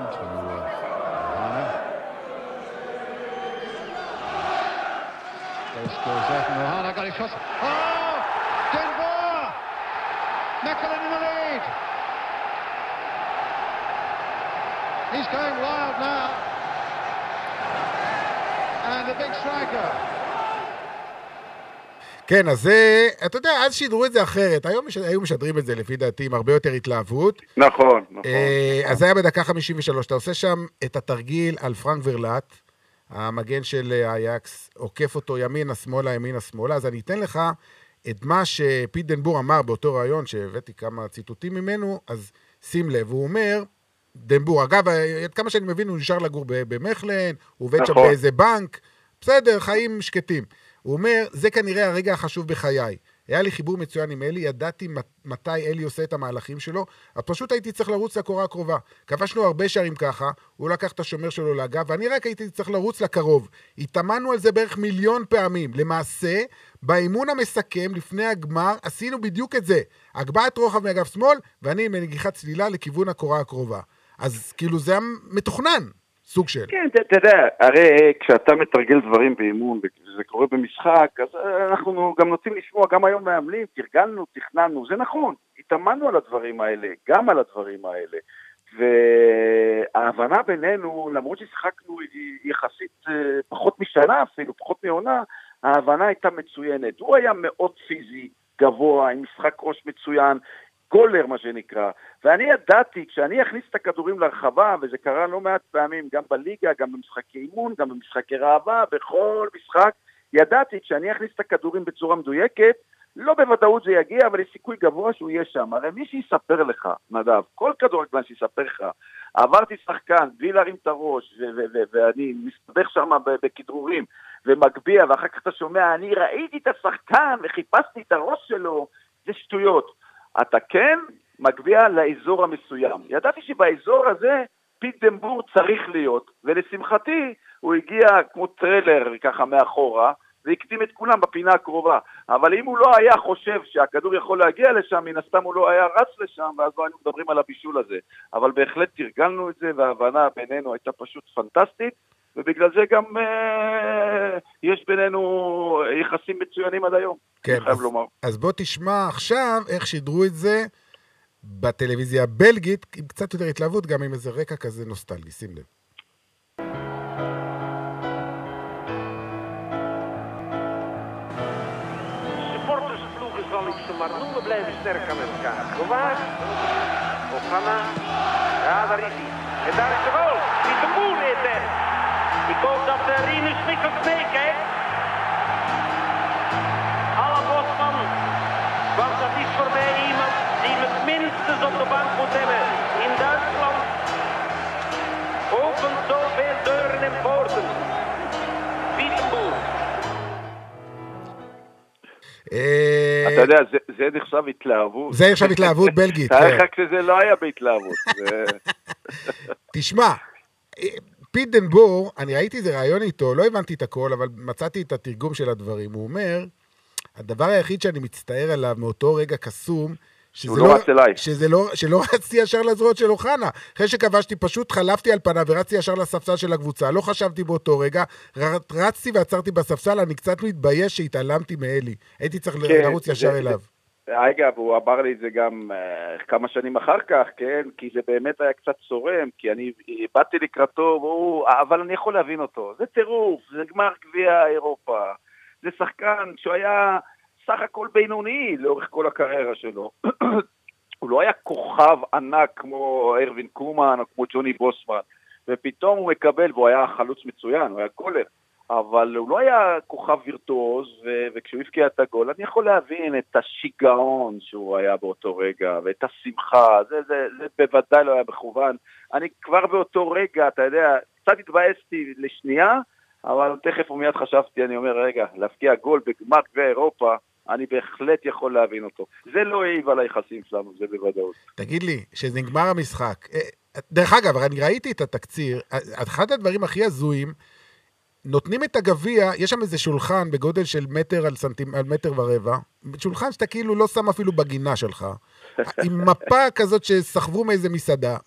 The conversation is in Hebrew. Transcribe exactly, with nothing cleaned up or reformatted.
to uh, Ohana. Close scores there from Ohana. Got his shot. Oh! Denver! Mechelen in the lead! He's going wild now. And the big striker. כן, אז זה, אתה יודע, אז שידרו את זה אחרת. היום היו משדרים את זה, לפי דעתי, עם הרבה יותר התלהבות. נכון, נכון. אז זה היה בדקה חמישים ושלוש. אתה עושה שם את התרגיל על פרנק ורלט, המגן של אייקס, עוקף אותו ימינה, שמאלה, ימינה, שמאלה. אז אני אתן לך את מה שפיט דנבור אמר באותו רעיון, שהבאתי כמה ציטוטים ממנו, אז שים לב, הוא אומר, דנבור, אגב, כמה שאני מבין, הוא נשאר לגור במכלן, הוא עובד שם באיזה בנק, בסדר, חיים שקטים. הוא אומר, זה כנראה הרגע החשוב בחיי. היה לי חיבור מצוין עם אלי, ידעתי מתי אלי עושה את המהלכים שלו, אז פשוט הייתי צריך לרוץ לקורה הקרובה. כבשנו הרבה שערים ככה, הוא לקח את השומר שלו לאגב, ואני רק הייתי צריך לרוץ לקרוב. התאמנו על זה בערך מיליון פעמים. למעשה, באימון המסכם לפני הגמר, עשינו בדיוק את זה. הגבהת רוחב מאגף שמאל, ואני עם נגיחת צלילה לכיוון הקורה הקרובה. אז כאילו זה היה מתוכנן. סוג של. כן, אתה יודע, הרי כשאתה מתרגל דברים באימון, וזה קורה במשחק, אז אנחנו גם נוצאים לשמוע, גם היום מאמנים, תרגלנו, תכננו, זה נכון, התאמנו על הדברים האלה, גם על הדברים האלה, וההבנה בינינו, למרות ששחקנו יחסית פחות משנה אפילו, פחות מעונה, ההבנה הייתה מצוינת, הוא היה מאוד פיזי, גבוה, עם משחק ראש מצוין, גולר מה שנקרא, ואני ידעתי, כשאני אכניס את הכדורים לרחבה, וזה קרה לא מעט פעמים, גם בליגה, גם במשחקי אימון, גם במשחקי ראווה, בכל משחק, ידעתי, כשאני אכניס את הכדורים בצורה מדויקת, לא בוודאות זה יגיע, אבל יש סיכוי גבוה שהוא יהיה שם. הרי מי שיספר לך, נדב, כל כדורגלן שיספר לך, עברתי שחקן, בלי להרים את הראש, ו- ו- ו- ואני מסתבך שם בכדרורים, ומגביע, ואחר כך אתה שומע, אני ראיתי את השחקן, וחיפשתי את הראש שלו, זה שטויות. אתה כן מגביע לאזור המסוים. ידעתי שבאזור הזה פיט דנבור צריך להיות, ולשמחתי הוא הגיע כמו טרלר ככה מאחורה, והקדים את כולם בפינה הקרובה. אבל אם הוא לא היה חושב שהכדור יכול להגיע לשם, מן הסתם הוא לא היה רץ לשם, ואז לא היינו מדברים על הבישול הזה. אבל בהחלט תרגלנו את זה, וההבנה בינינו הייתה פשוט פנטסטית, ובגלל זה גם אה, יש בינינו יחסים מצוינים עד היום. כן, אז, אז בוא תשמע עכשיו איך שידרו את זה בטלוויזיה הבלגית, עם קצת יותר התלהבות, גם עם איזה רקע כזה נוסטלגי, שים לב. Supportersploegen zal ik ze maar noemen, blijven sterk aan elkaar. Gewaagd, Ohana, ja daar is hij. En daar is de goal, Piet de Boer heet hij. Ik hoop dat uh, Rinus Mikkels meekijkt. Alle Bosman, want dat is voor mij iemand die me minstens op de bank moet hebben. In Duitsland opent zoveel deuren en poorten. Piet de Boer. אתה יודע, זה נחשב התלהבות. זה נחשב התלהבות בלגית. תארך שזה לא היה בהתלהבות. תשמע, פיט דנבור, אני ראיתי איזה רעיון איתו, לא הבנתי את הכל, אבל מצאתי את התרגום של הדברים. הוא אומר, הדבר היחיד שאני מצטער עליו מאותו רגע קסום, שזה לא, שזה לא, שלא רצתי ישר לזרועות של אוחנה. אחרי שכבשתי פשוט חלפתי על פניו ורצתי ישר לספסל של הקבוצה. לא חשבתי באותו רגע, רצתי ועצרתי בספסל, אני קצת מתבייש שהתעלמתי מאלי. הייתי צריך כן, לרוץ ישר זה, אליו. אגב, הוא אמר לי את זה גם uh, כמה שנים אחר כך, כן? כי זה באמת היה קצת צורם, כי אני באתי לקראתו, והוא, אבל אני יכול להבין אותו. זה טירוף, זה גמר גביע אירופה. זה שחקן שהוא היה סך הכל בינוני לאורך כל הקריירה שלו. הוא לא היה כוכב ענק כמו ארווין קומן או כמו ג'וני בוסמן, ופתאום הוא מקבל, והוא היה חלוץ מצוין, הוא היה גולר, אבל הוא לא היה כוכב וירטואוז, ו- וכשהוא הבקיע את הגול, אני יכול להבין את השיגעון שהוא היה באותו רגע, ואת השמחה, זה, זה, זה בוודאי לא היה בכוון. אני כבר באותו רגע, אתה יודע, קצת התבאסתי לשנייה, אבל תכף ומיד חשבתי, אני אומר, רגע, להפקיע גול בגמר גביע אירופה, אני בהחלט יכול להבין אותו. זה לא העיב על היחסים שלנו, זה בוודאות. תגיד לי, שזה נגמר המשחק. דרך אגב, אני ראיתי את התקציר, אחד הדברים הכי הזויים, נותנים את הגביע, יש שם איזה שולחן בגודל של מטר על, סנטימ... על מטר ורבע, שולחן שאתה כאילו לא שם אפילו בגינה שלך, עם מפה כזאת שסחבו מאיזה מסעדה,